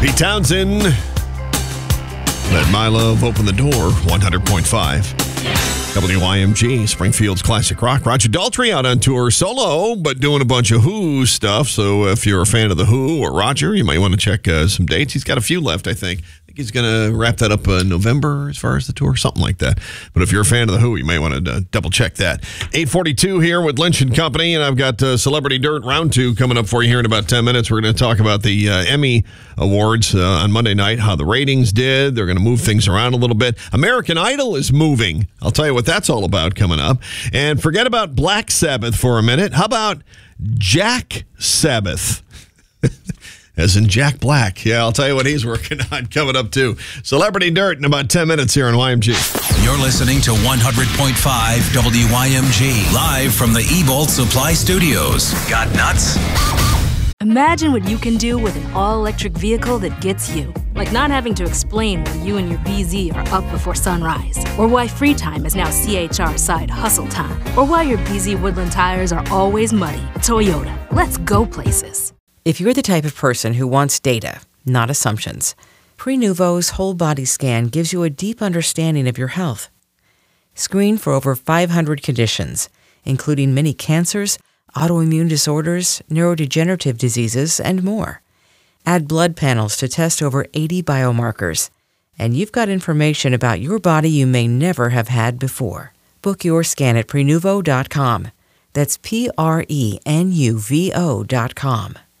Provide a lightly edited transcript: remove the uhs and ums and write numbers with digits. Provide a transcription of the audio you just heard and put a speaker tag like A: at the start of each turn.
A: Pete Townsend. Let My Love Open the Door, 100.5. WYMG, Springfield's Classic Rock. Roger Daltrey out on tour solo, but doing a bunch of Who stuff. So if you're a fan of The Who or Roger, you might want to check some dates. He's got a few left, I think. He's going to wrap that up in November as far as the tour, something like that. But if you're a fan of The Who, you may want to double check that. 8:42 here with Lynch & Company, and I've got Celebrity Dirt Round 2 coming up for you here in about 10 minutes. We're going to talk about the Emmy Awards on Monday night, how the ratings did. They're going to move things around a little bit. American Idol is moving. I'll tell you what that's all about coming up. And forget about Black Sabbath for a minute. How about Jack Sabbath? As in Jack Black. Yeah, I'll tell you what he's working on coming up, too. Celebrity Dirt in about 10 minutes here on YMG.
B: You're listening to 100.5 WYMG, live from the Ebolt Supply Studios. Got nuts?
C: Imagine what you can do with an all-electric vehicle that gets you. Like not having to explain why you and your BZ are up before sunrise. Or why free time is now CHR side hustle time. Or why your BZ Woodland tires are always muddy. Toyota, let's go places.
D: If you're the type of person who wants data, not assumptions, Prenuvo's whole body scan gives you a deep understanding of your health. Screen for over 500 conditions, including many cancers, autoimmune disorders, neurodegenerative diseases, and more. Add blood panels to test over 80 biomarkers, and you've got information about your body you may never have had before. Book your scan at Prenuvo.com. That's Prenuvo.com.